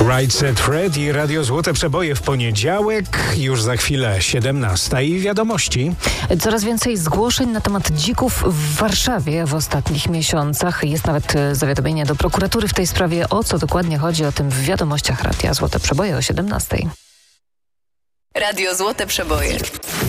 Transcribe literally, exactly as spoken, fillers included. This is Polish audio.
Right Set Fred i Radio Złote Przeboje w poniedziałek, już za chwilę siedemnasta i wiadomości. Coraz więcej zgłoszeń na temat dzików w Warszawie w ostatnich miesiącach. Jest nawet zawiadomienie do prokuratury w tej sprawie. O co dokładnie chodzi, o tym w wiadomościach Radia Złote Przeboje o siedemnastej. Radio Złote Przeboje.